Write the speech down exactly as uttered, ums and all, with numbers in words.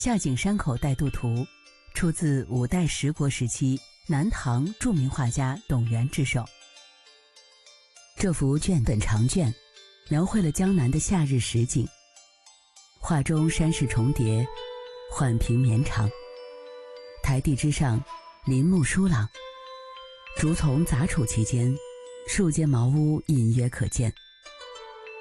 夏景山口带渡图出自五代十国时期南唐著名画家董源之手。这幅卷本长卷描绘了江南的夏日实景，画中山势重叠，缓平绵长，台地之上林木疏朗，竹丛杂处其间，数间茅屋隐约可见。